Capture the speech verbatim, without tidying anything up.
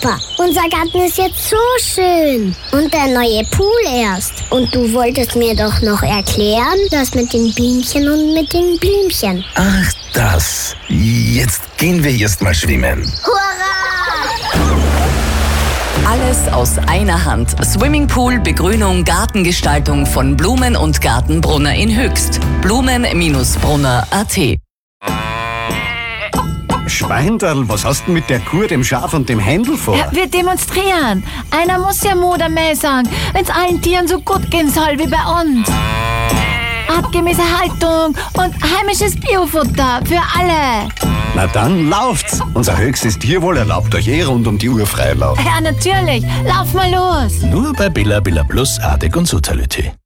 Papa, unser Garten ist jetzt so schön. Und der neue Pool erst. Und du wolltest mir doch noch erklären, das mit den Bienchen und mit den Blümchen. Ach, das. Jetzt gehen wir erst mal schwimmen. Hurra! Alles aus einer Hand. Swimmingpool, Begrünung, Gartengestaltung von Blumen und Gartenbrunner in Höchst. Blumen Brunner punkt at. Schweinderl, was hast du mit der Kuh, dem Schaf und dem Händel vor? Ja, wir demonstrieren. Einer muss ja Mutter mehr sagen, wenn es allen Tieren so gut gehen soll wie bei uns. Artgemäße Haltung und heimisches Biofutter für alle. Na dann lauft's. Unser höchstes Tierwohl erlaubt euch eh rund um die Uhr Freilauf. Ja, natürlich. Lauf mal los. Nur bei Billa Billa Plus, Artig und Soziality.